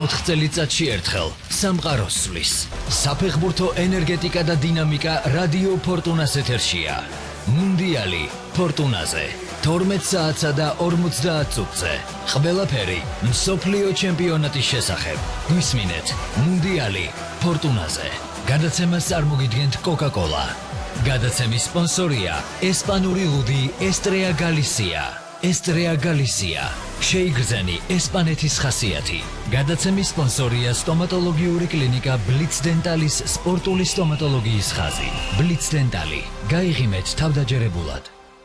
4 წელიწადში ერთხელ სამყაროს სვლის. საფეხბურთო ენერგეტიკა და დინამიკა რადიო ფორტუნას ეთერშია. მუნდიალი ფორტუნაზე 12 საათსა და 50 წუთზე. ყველაფერი მსოფლიო ჩემპიონატის შესახებ. გვისმინეთ მუნდიალი ფორტუნაზე. გადაცემას წარმოგიდგენთ Coca-Cola. გადაცემის სპონსორია ესპანური ლუდი Estrella Galicia. Estrella Galicia. შეიგრძენი ესპანეთის ხასიათი. გადაცემის სპონსორია სტომატოლოგიური კლინიკა Blitz Dental-ის სპორტული სტომატოლოგიის ხაზი. Blitz Dental-ი. გაიღიმეთ თავდაჯერებულად.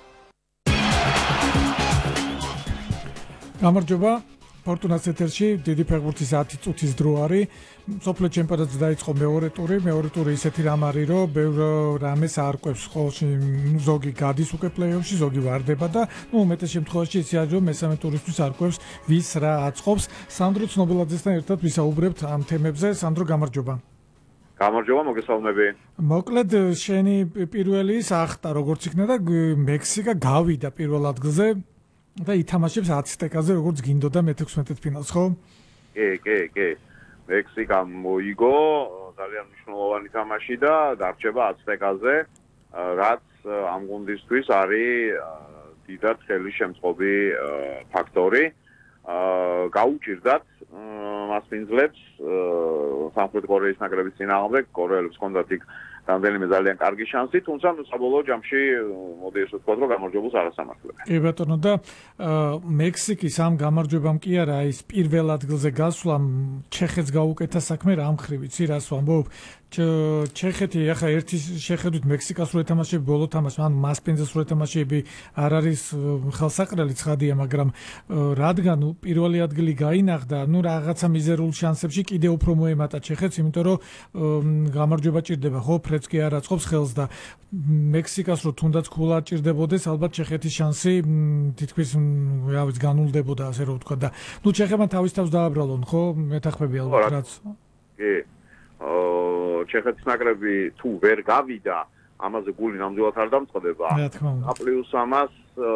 გამარჯობა. ფორტუნას ეთერში დიდი ფეხბურთის 10 წუთის დრო არის. მსოფლიო ჩემპიონატზე დაიწყო მეორე ტური ისეთი რამ არის, რომ ბევრ რამეს არკვევს ხოლმე ზოგი გადის უკვე პლეი-ოფში, ზოგი ვარდება და უმეტეს შემთხვევაში ისე არის, რომ მესამე ტურისთვის არკვევს ვის რა აწყობს. სანდრო ცნობილაძესთან ერთად ვისაუბრებთ ამ თემებზე. სანდრო, გამარჯობა. გამარჯობა, მოგესალმები. მოკლედ შენი პირველი სახტა როგორც იქნა და მექსიკა გავიდა პირველ ადგილზე და ითამაშებს აცტეკაზე როგორც გინდოდა მე-16 ფინალს, ხო? კი. მექსიკა მოიგო ძალიან მნიშვნელოვანი თამაში და დარჩება აცტეკაზე, რაც ამ გუნდისთვის არის დიდად ხელისშემწყობი ფაქტორი. გაუჭირდათ მასპინძლებს სამხრეთ კორეის ნაკრების წინააღმდეგ, კორეელებს ჰქონდათ იქ რამდენიმე ძალიან კარგი შანსი, თუმცა საბოლოო ჯამში მოდი ესე ვთქვათ, რომ გამარჯვებულს არ ასამართლებენ. კი ბატონო და მექსიკის ამ გამარჯვებამ კი არა ის პირველ ადგილზე გასვლა ჩეხეთს გაუკეთა საქმე რა მხრივ, იცი რას ვამბობ? ჩეხეთი ახლა ერთი შეხედვით მექსიკას რო ეთამაშები ბოლო თამაში, ანუ მასპინძელს რო ეთამაშები არ არის ხელსაყრელი ცხადია, მაგრამ რადგან პირველი ადგილი გაინახდა, რაღაცა მიზერულ შანსებში კიდე უფრო მოემატა ჩეხეთს, იმიტომ რომ გამარჯვება ჭირდება, ხო, ფრედს კი არ აწყობს ხელს და მექსიკას რო თუნდაც ქულა ჭირდებოდეს, ალბათ ჩეხეთის შანსი თითქმის რა ვიცი განულდებოდა, ასე რომ ვთქვა და ჩეხებმა თავის თავს დააბრალონ, ხო, მეთახმები ალბათ რაც. კი. ჩეხეთის ნაკრები თუ ვერ გავიდა, ამაზე გული ნამდვილად არ დამწყდება. პლუს ამას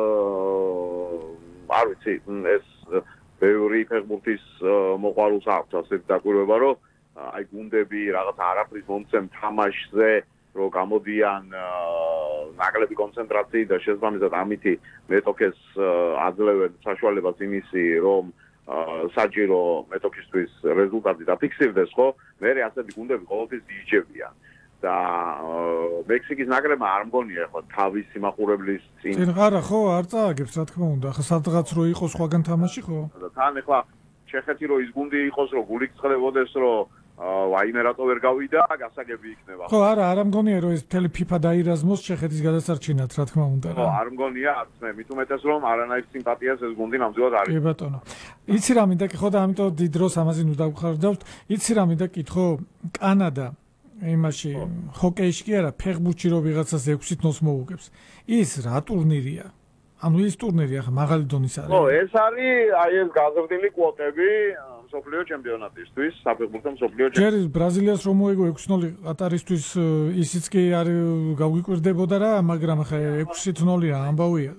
არ ვიცი, ეს ბევრი ფეხბურთის მოყვარულს აქვს ასეთი დაკვირვება, რომ აი გუნდები რაღაც არაფრის მომცემ თამაშზე, რომ გამოდიან ნაკლები კონცენტრაციით და შესაბამისად ამითი მეტოქეს აძლევენ საშუალებას იმისი, რომ საჭირო მეტოქისთვის რეზულტატი დაფიქსირდეს, ხო? მერე ასეთი გუნდები ყოველთვის იჯებიან. და მექსიკის ნაკრებმა არ მგონია ხო თავისი მაყურებლის წინ. არა, ხო, არ წააგებს, რა თქმა უნდა. ახლა სადღაც რო იყოს სხვაგან თამაში, ხო? და თან ახლა ჩეხეთი რო ის გუნდი იყოს, რომ გული გწყდებოდეს, რომ ვაიმე რატო ვერ გავიდა, გასაგები იქნება. ხო, არა მგონია რომ ეს მთელი FIFA დაირაზმოს ჩეხეთის გადასარჩენად, რა თქმა უნდა. ხო, არ მგონია, არც მე, მით უმეტეს რომ არანაირ სიმპათიას ეს გუნდი ნამდვილად არ არის. კი ბატონო. იცი რა მინდა კითხო და ამიტომ დიდ დროს ამაზე ნუ დავხარდავთ. იცი რა მინდა კითხო, კანადა იმაში ჰოკეიში კი არა, ფეხბურთში რო ვიღაცას 6-ით ნოს მოუგებს. ის რა ტურნირია? ანუ ის ტურნირი ახლა მაღალი დონის არის. ხო, ეს არის აი ეს გაზრდილი კვოტები მსოფლიო ჩემპიონატისთვის, საფეხბურთო მსოფლიო ჩემპიონატი. ჯერ ბრაზილიას რომ მოიგო 6-0 ყატარისთვის ისიც კი არის გავიკვირდებოდა რა, მაგრამ ახლა 6-0-ია ამბავია.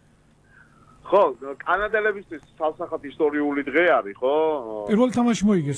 ხო, კანადელებისთვის სასახად ისტორიული დღე არის, ხო? პირველი თამაში მოიგეს